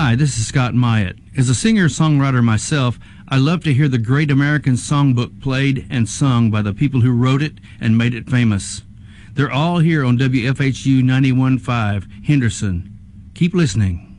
Hi, this is Scott Myatt. As a singer-songwriter myself, I love to hear the Great American Songbook played and sung by the people who wrote it and made it famous. They're all here on WFHU 91.5, Henderson. Keep listening.